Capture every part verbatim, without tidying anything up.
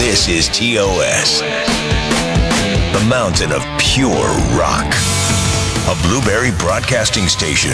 This is T O S, the mountain of pure rock. A Blueberry Broadcasting Station,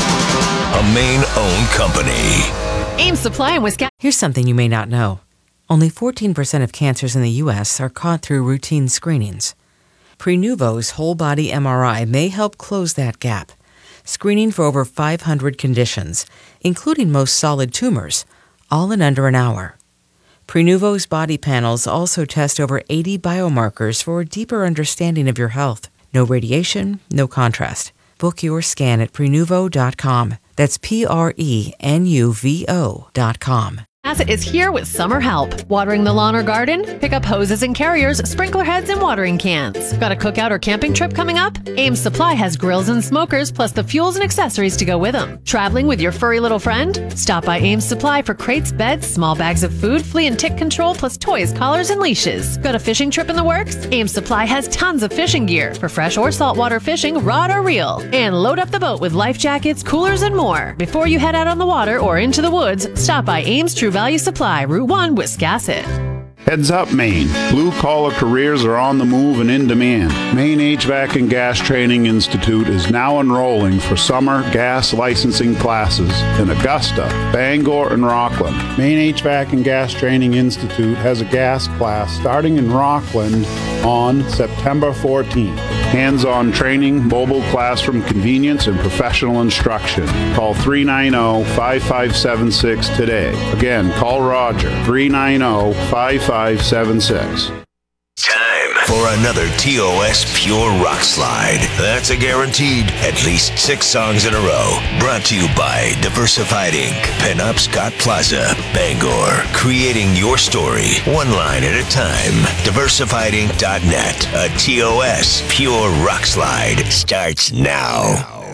a Maine-owned company. Ames Supply in Wisconsin. Here's something you may not know. Only fourteen percent of cancers in the U S are caught through routine screenings. Prenuvo's whole-body M R I may help close that gap, screening for over five hundred conditions, including most solid tumors, all in under an hour. Prenuvo's body panels also test over eighty biomarkers for a deeper understanding of your health. No radiation, no contrast. Book your scan at prenuvo dot com. That's P R E N U V O dot com. Bassett is here with summer help. Watering the lawn or garden? Pick up hoses and carriers, sprinkler heads, and watering cans. Got a cookout or camping trip coming up? Ames Supply has grills and smokers, plus the fuels and accessories to go with them. Traveling with your furry little friend? Stop by Ames Supply for crates, beds, small bags of food, flea and tick control, plus toys, collars, and leashes. Got a fishing trip in the works? Ames Supply has tons of fishing gear for fresh or saltwater fishing, rod or reel. And load up the boat with life jackets, coolers, and more. Before you head out on the water or into the woods, stop by Ames True Value Supply, Route one, Wiscasset. Heads up, Maine. Blue-collar careers are on the move and in demand. Maine H V A C and Gas Training Institute is now enrolling for summer gas licensing classes in Augusta, Bangor, and Rockland. Maine H V A C and Gas Training Institute has a gas class starting in Rockland on September fourteenth. Hands-on training, mobile classroom convenience, and professional instruction. Call three nine zero, five five seven six today. Again, call Roger, three nine zero, five five seven six. Time for another T O S Pure Rock Slide. That's a guaranteed at least six songs in a row. Brought to you by Diversified Incorporated. Penobscot Plaza, Bangor. Creating your story, one line at a time. diversified inc dot net. A T O S Pure Rock Slide starts now.